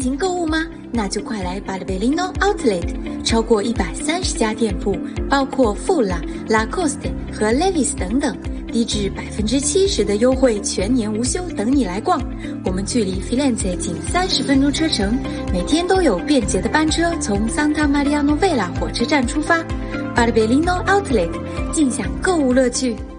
情购物吗？那就快来Barberino Outlet， 超过130家店铺，包括富拉、Lacoste 和 Levi's 等等，低至70%的优惠，全年无休，等你来逛。我们距离 Firenze 仅30分钟车程，每天都有便捷的班车从 Santa Maria Novella 火车站出发。Barberino Outlet， 尽享购物乐趣。